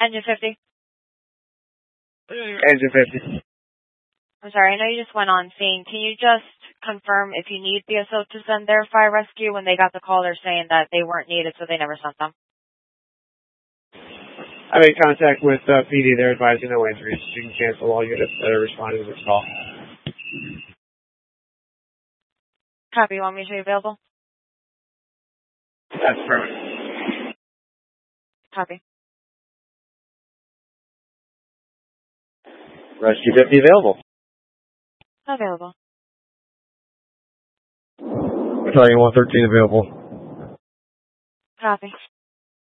Engine 50. Engine 50. I'm sorry, I know you just went on scene. Can you just confirm if you need BSO to send their fire rescue? When they got the call, they're saying that they weren't needed, so they never sent them. I made contact with PD. They're advising no injuries. You can cancel all units that are responding to this call. Copy. You want me to show you available? That's perfect. Copy. Rescue 50 available. Available. Battalion 113 available. Copy.